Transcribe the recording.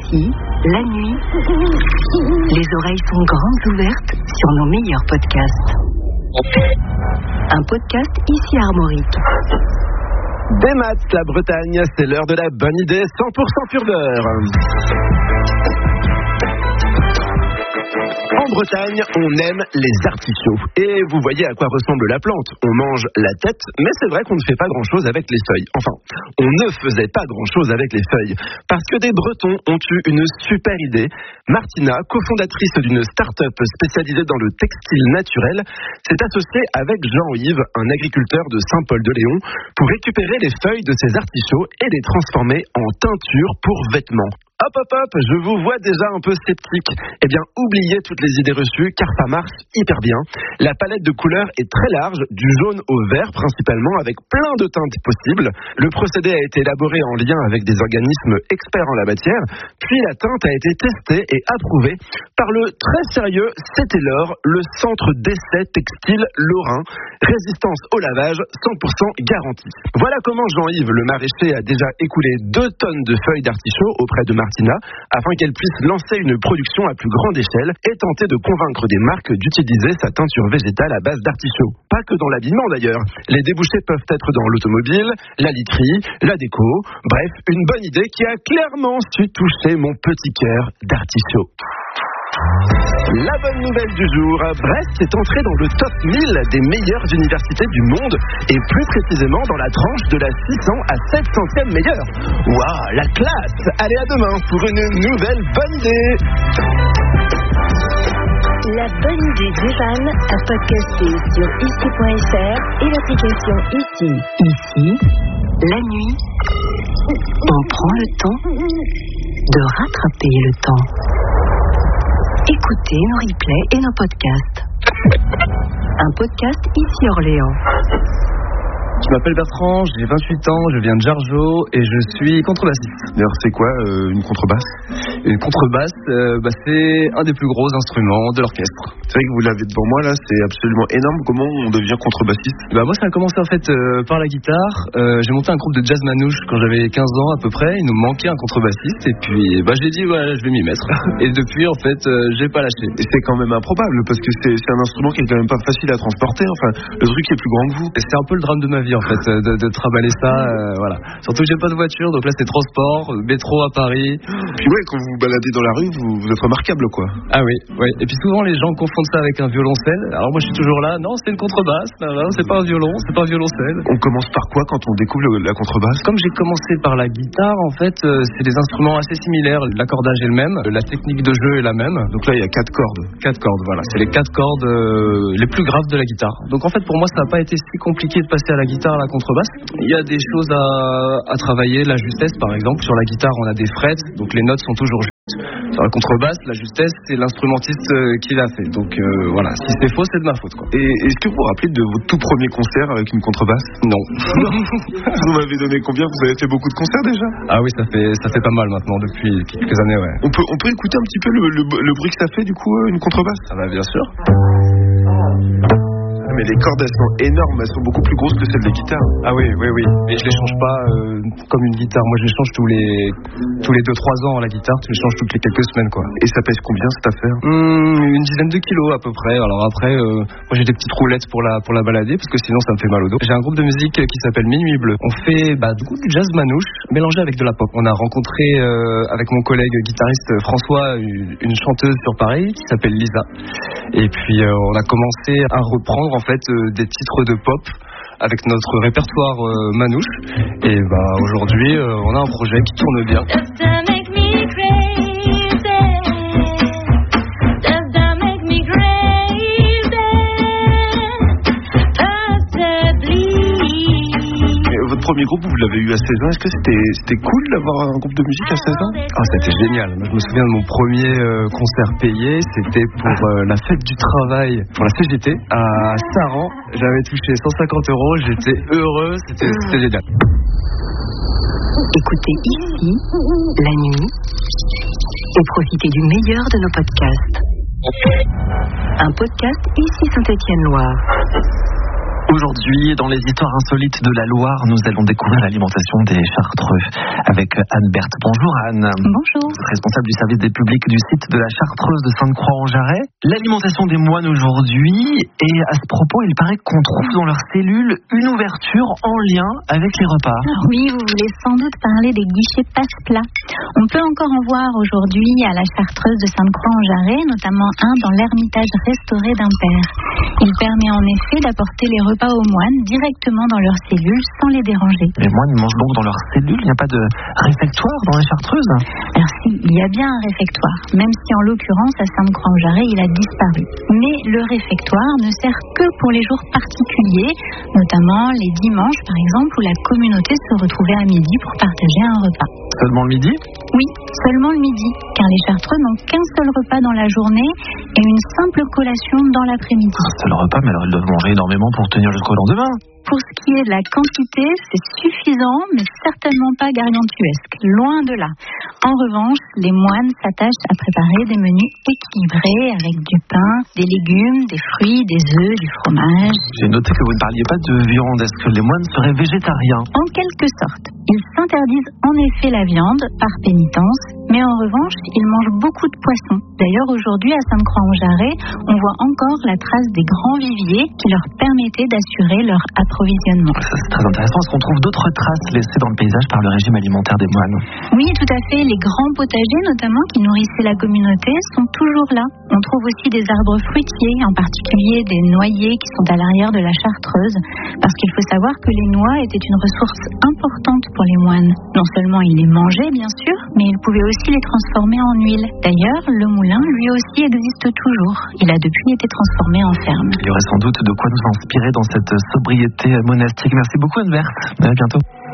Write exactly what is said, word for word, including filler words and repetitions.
Ici, la nuit, les oreilles sont grandes ouvertes sur nos meilleurs podcasts. Un podcast ici Armorique. Des maths, la Bretagne, c'est l'heure de la bonne idée, cent pour cent pur beurre. En Bretagne, on aime les artichauts. Et vous voyez à quoi ressemble la plante. On mange la tête, mais c'est vrai qu'on ne fait pas grand-chose avec les feuilles. Enfin, on ne faisait pas grand-chose avec les feuilles. Parce que des Bretons ont eu une super idée. Martina, cofondatrice d'une start-up spécialisée dans le textile naturel, s'est associée avec Jean-Yves, un agriculteur de Saint-Paul-de-Léon, pour récupérer les feuilles de ces artichauts et les transformer en teinture pour vêtements. Hop, hop, hop, je vous vois déjà un peu sceptique. Eh bien, oubliez toutes les idées reçues, car ça marche hyper bien. La palette de couleurs est très large, du jaune au vert principalement, avec plein de teintes possibles. Le procédé a été élaboré en lien avec des organismes experts en la matière, puis la teinte a été testée et approuvée par le très sérieux C T L O R, le Centre d'essai textile lorrain. Résistance au lavage, cent pour cent garantie. Voilà comment Jean-Yves, le maraîcher, a déjà écoulé deux tonnes de feuilles d'artichaut auprès de Martina, afin qu'elle puisse lancer une production à plus grande échelle et tenter de convaincre des marques d'utiliser sa teinture végétale à base d'artichaut. Pas que dans l'habillement d'ailleurs. Les débouchés peuvent être dans l'automobile, la literie, la déco. Bref, une bonne idée qui a clairement su toucher mon petit cœur d'artichaut. La bonne nouvelle du jour, Brest est entré dans le top mille des meilleures universités du monde et plus précisément dans la tranche de la six cents à sept centième meilleure. Waouh, la classe! Allez, à demain pour une nouvelle bonne idée. La bonne idée d'Evan à podcaster sur ici point f r et l'application Ici. Ici, la nuit, on prend le temps de rattraper le temps. Écoutez nos replays et nos podcasts. Un podcast Ici Orléans. Je m'appelle Bertrand, j'ai vingt-huit ans, je viens de Jargeau et je suis contrebassiste. D'ailleurs, c'est quoi euh, une contrebasse? Une contrebasse, euh, bah, c'est un des plus gros instruments de l'orchestre. C'est vrai que vous l'avez devant moi là, c'est absolument énorme. Comment on devient contrebassiste? Bah, moi, ça a commencé en fait euh, par la guitare. Euh, j'ai monté un groupe de jazz manouche quand j'avais quinze ans à peu près. Il nous manquait un contrebassiste et puis bah, j'ai dit ouais, je vais m'y mettre. Et depuis, en fait, euh, j'ai pas lâché. Et c'est quand même improbable parce que c'est, c'est un instrument qui est quand même pas facile à transporter. Enfin, le truc qui est plus grand que vous. Et c'est un peu le drame de ma vie en fait, de, de trimballer ça. Euh, voilà. Surtout que j'ai pas de voiture, donc là c'est transport, métro à Paris. Puis ouais, quand vous vous baladez dans la rue, vous, vous êtes remarquable quoi. Ah oui, oui. Et puis souvent les gens confondent ça avec un violoncelle. Alors moi je suis toujours là, non c'est une contrebasse, non, non, c'est pas un violon, c'est pas un violoncelle. On commence par quoi quand on découvre la contrebasse? Comme j'ai commencé par la guitare, en fait, euh, c'est des instruments assez similaires. L'accordage est le même, la technique de jeu est la même. Donc là il y a quatre cordes. Quatre cordes, voilà. C'est les quatre cordes euh, les plus graves de la guitare. Donc en fait pour moi ça n'a pas été si compliqué de passer à la guitare, à la contrebasse. Il y a des choses à, à travailler, la justesse par exemple. Sur la guitare on a des frettes, donc les notes sont toujours justes. Sur la contrebasse, la justesse, c'est l'instrumentiste euh, qui l'a fait. Donc euh, voilà, si c'est faux, c'est de ma faute quoi. Et est-ce que vous vous rappelez de votre tout premier concert avec une contrebasse? Non. Vous m'avez donné combien? Vous avez fait beaucoup de concerts déjà? Ah oui, ça fait ça fait pas mal maintenant depuis quelques années, ouais. On peut on peut écouter un petit peu le, le, le bruit que ça fait du coup une contrebasse? Ah bah bien sûr. Mais les cordes elles sont énormes, elles sont beaucoup plus grosses que celles des guitares. Ah oui, oui, oui. Et je les change pas euh, comme une guitare. Moi, je les change tous les tous les deux trois ans la guitare. Je les change toutes les quelques semaines, quoi. Et ça pèse combien cette affaire? mmh, Une dizaine de kilos à peu près. Alors après, euh, moi j'ai des petites roulettes pour la pour la balader parce que sinon ça me fait mal au dos. J'ai un groupe de musique qui s'appelle Minuit Bleu. On fait bah, du coup du jazz manouche mélangé avec de la pop. On a rencontré euh, avec mon collègue guitariste François une, une chanteuse sur Paris qui s'appelle Lisa. Et puis euh, on a commencé à reprendre en fait euh, des titres de pop avec notre répertoire euh, manouche. Et bah aujourd'hui euh, on a un projet qui tourne bien. Premier groupe, vous l'avez eu à seize ans. Est-ce que c'était, c'était cool d'avoir un groupe de musique à seize ans? Ah, c'était génial. Moi, je me souviens de mon premier euh, concert payé. C'était pour euh, la fête du travail, pour la C G T, à Saran. J'avais touché cent cinquante euros. J'étais heureux. C'était, c'était génial. Écoutez Ici, la nuit, et profitez du meilleur de nos podcasts. Un podcast Ici Saint-Étienne-Loire. Aujourd'hui, dans les histoires insolites de la Loire, nous allons découvrir l'alimentation des Chartreux avec Anne Berthe. Bonjour Anne. Bonjour. Vous êtes responsable du service des publics du site de la Chartreuse de Sainte-Croix-en-Jarret. L'alimentation des moines aujourd'hui, et à ce propos, il paraît qu'on trouve dans leurs cellules une ouverture en lien avec les repas. Oui, vous voulez sans doute parler des guichets passe-plat. On peut encore en voir aujourd'hui à la Chartreuse de Sainte-Croix-en-Jarret, notamment un dans l'ermitage restauré d'Impair. Il permet en effet d'apporter les repas aux moines directement dans leurs cellules sans les déranger. Les moines mangent donc dans leurs cellules, il n'y a pas de réfectoire dans les Chartreuses? Alors si, il y a bien un réfectoire, même si en l'occurrence à Sainte-Croix-en-Jarret il a disparu. Mais le réfectoire ne sert que pour les jours particuliers, notamment les dimanches par exemple où la communauté se retrouvait à midi pour partager un repas. Seulement le midi? Oui, seulement le midi, car les Chartreux n'ont qu'un seul repas dans la journée et une simple collation dans l'après-midi. Un seul repas, mais alors ils doivent manger énormément pour tenir jusqu'au lendemain. Pour ce qui est de la quantité, c'est suffisant, mais certainement pas gargantuesque, loin de là. En revanche, les moines s'attachent à préparer des menus équilibrés avec du pain, des légumes, des fruits, des œufs, du fromage. J'ai noté que vous ne parliez pas de viande. Est-ce que les moines seraient végétariens? En quelque sorte. Ils s'interdisent en effet la viande, par pénitence, mais en revanche, ils mangent beaucoup de poissons. D'ailleurs, aujourd'hui, à Sainte-Croix-en-Jarret, on voit encore la trace des grands viviers qui leur permettaient d'assurer leur approvisionnement. Ça, c'est très intéressant. Est-ce qu'on trouve d'autres traces laissées dans le paysage par le régime alimentaire des moines? Oui, tout à fait. Les grands potagers, notamment, qui nourrissaient la communauté, sont toujours là. On trouve aussi des arbres fruitiers, en particulier des noyers qui sont à l'arrière de la Chartreuse, parce qu'il faut savoir que les noix étaient une ressource importante pour les moines. Non seulement ils les mangeaient, bien sûr, mais ils pouvaient aussi les transformer en huile. D'ailleurs, le moulin, lui aussi, existe toujours. Il a depuis été transformé en ferme. Il y aurait sans doute de quoi nous inspirer dans cette sobriété monastique. Merci beaucoup Anne Berthe. À bientôt.